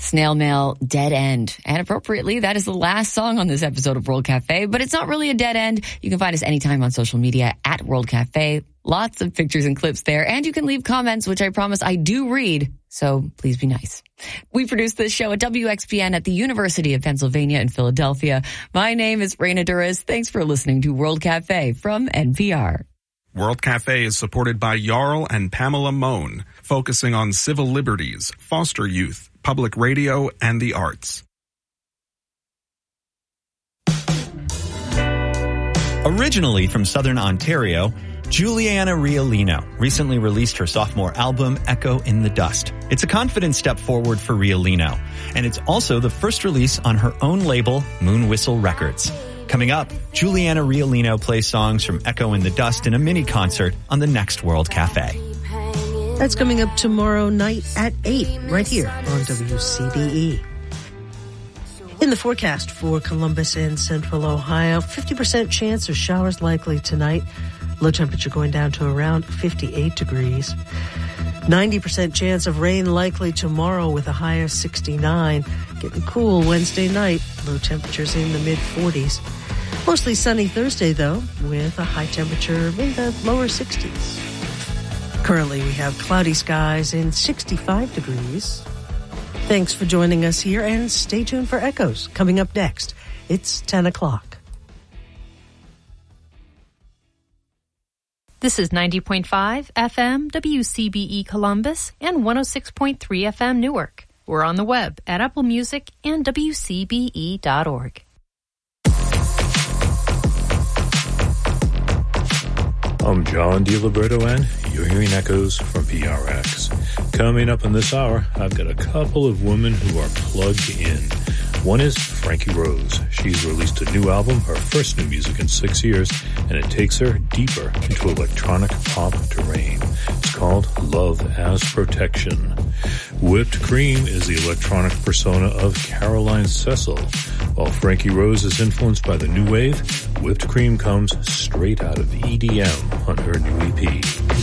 Snail Mail, Dead End. And appropriately, that is the last song on this episode of World Cafe, but it's not really a dead end. You can find us anytime on social media at World Cafe. Lots of pictures and clips there, and you can leave comments, which I promise I do read, so please be nice. We produce this show at WXPN at the University of Pennsylvania in Philadelphia. My name is Raina Duras. Thanks for listening to World Cafe from NPR. World Cafe is supported by Jarl and Pamela Mohn, focusing on civil liberties, foster youth, public radio, and the arts. Originally from Southern Ontario, Juliana Riolino recently released her sophomore album, Echo in the Dust. It's a confident step forward for Riolino, and it's also the first release on her own label, Moon Whistle Records. Coming up, Juliana Riolino plays songs from Echo in the Dust in a mini concert on the next World Cafe. That's coming up tomorrow night at 8, right here on WCBE. In the forecast for Columbus and Central Ohio, 50% chance of showers likely tonight. Low temperature going down to around 58 degrees. 90% chance of rain likely tomorrow with a high of 69. Getting cool Wednesday night. Low temperatures in the mid-40s. Mostly sunny Thursday, though, with a high temperature in the lower 60s. Currently, we have cloudy skies in 65 degrees. Thanks for joining us here, and stay tuned for Echoes. Coming up next, it's 10 o'clock. This is 90.5 FM WCBE Columbus and 106.3 FM Newark. We're on the web at Apple Music and WCBE.org. I'm John DiLiberto, and you're hearing Echoes from PRX. Coming up in this hour, I've got a couple of women who are plugged in. One is Frankie Rose. She's released a new album, her first new music in 6 years, and it takes her deeper into electronic pop terrain. It's called Love as Protection. Whipped Cream is the electronic persona of Caroline Cecil. While Frankie Rose is influenced by the new wave, Whipped Cream comes straight out of EDM on her new EP.